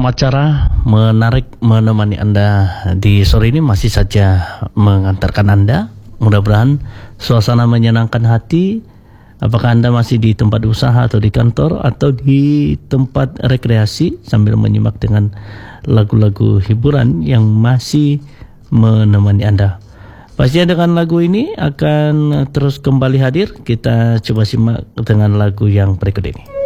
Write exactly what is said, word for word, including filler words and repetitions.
acara menarik menemani Anda di sore ini, masih saja mengantarkan Anda. Mudah-mudahan suasana menyenangkan hati. Apakah Anda masih di tempat usaha atau di kantor atau di tempat rekreasi sambil menyimak dengan lagu-lagu hiburan yang masih menemani Anda. Pastinya dengan lagu ini akan terus kembali hadir. Kita coba simak dengan lagu yang berikut ini.